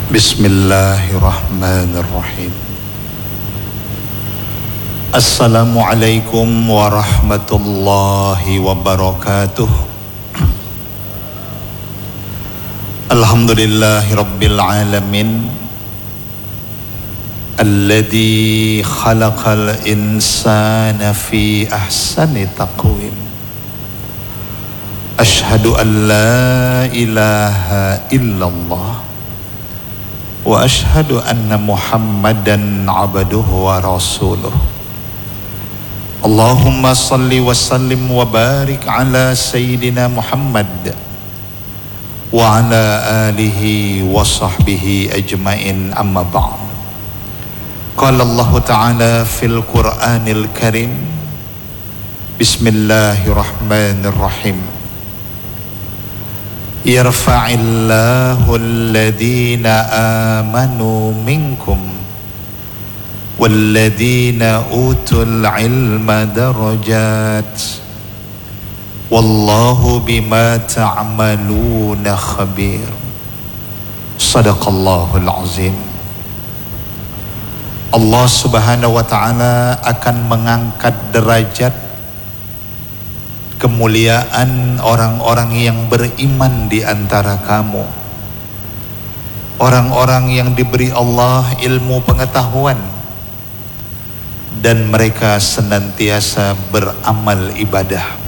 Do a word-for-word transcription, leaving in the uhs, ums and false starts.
Bismillahirrahmanirrahim. Assalamualaikum warahmatullahi wabarakatuh. Alhamdulillahi rabbil alamin, alladzi khalaqal insana fi ahsani taqwim. Ashhadu an la ilaha illallah wa ashhadu anna Muhammadan abduhu wa rasuluh. Allahumma salli wa sallim wa barik ala sayyidina Muhammad wa ala alihi wa sahbihi ajmain, amma ba'd. Qala Allah ta'ala fil Qur'anil Karim, Bismillahirrahmanirrahim. Yarfa'illahu alladhina amanu minkum walladhina utul ilma darajat wallahu bima ta'maluna khabir. Sadaqallahul azim. Allah subhanahu wa ta'ala akan mengangkat derajat kemuliaan orang-orang yang beriman di antara kamu, orang-orang yang diberi Allah ilmu pengetahuan dan mereka senantiasa beramal ibadah.